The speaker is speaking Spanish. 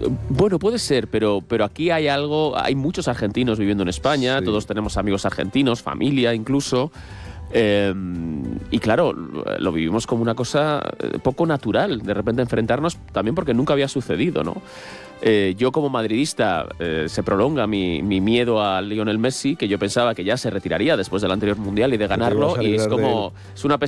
Bueno, puede ser, pero aquí hay muchos argentinos viviendo en España, sí. Todos tenemos amigos argentinos, familia incluso, y claro, lo vivimos como una cosa poco natural, de repente enfrentarnos, también porque nunca había sucedido, ¿no? Yo como madridista se prolonga mi miedo a Lionel Messi, que yo pensaba que ya se retiraría después del anterior Mundial y de ganarlo, y es una